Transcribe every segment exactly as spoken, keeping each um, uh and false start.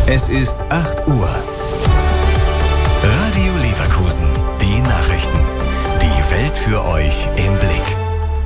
Es ist acht Uhr. Radio Leverkusen. Die Nachrichten. Die Welt für euch im Blick.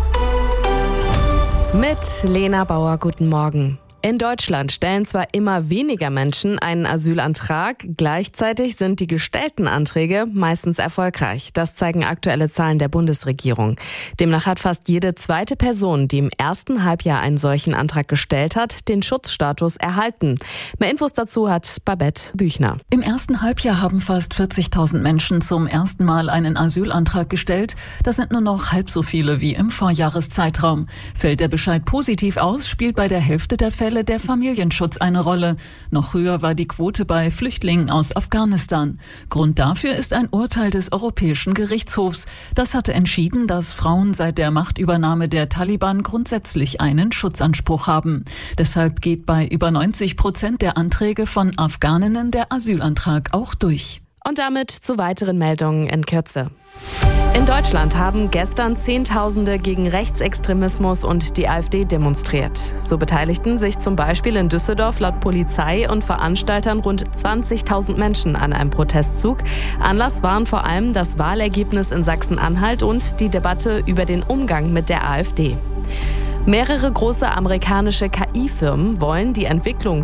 Mit Lena Bauer, guten Morgen. In Deutschland stellen zwar immer weniger Menschen einen Asylantrag, gleichzeitig sind die gestellten Anträge meistens erfolgreich. Das zeigen aktuelle Zahlen der Bundesregierung. Demnach hat fast jede zweite Person, die im ersten Halbjahr einen solchen Antrag gestellt hat, den Schutzstatus erhalten. Mehr Infos dazu hat Babette Büchner. Im ersten Halbjahr haben fast vierzigtausend Menschen zum ersten Mal einen Asylantrag gestellt. Das sind nur noch halb so viele wie im Vorjahreszeitraum. Fällt der Bescheid positiv aus, spielt bei der Hälfte der Fälle der Familienschutz eine Rolle. Noch höher war die Quote bei Flüchtlingen aus Afghanistan. Grund dafür ist ein Urteil des Europäischen Gerichtshofs. Das hatte entschieden, dass Frauen seit der Machtübernahme der Taliban grundsätzlich einen Schutzanspruch haben. Deshalb geht bei über neunzig Prozent der Anträge von Afghaninnen der Asylantrag auch durch. Und damit zu weiteren Meldungen in Kürze. In Deutschland haben gestern Zehntausende gegen Rechtsextremismus und die AfD demonstriert. So beteiligten sich zum Beispiel in Düsseldorf laut Polizei und Veranstaltern rund zwanzigtausend Menschen an einem Protestzug. Anlass waren vor allem das Wahlergebnis in Sachsen-Anhalt und die Debatte über den Umgang mit der AfD. Mehrere große amerikanische K I-Firmen wollen die Entwicklung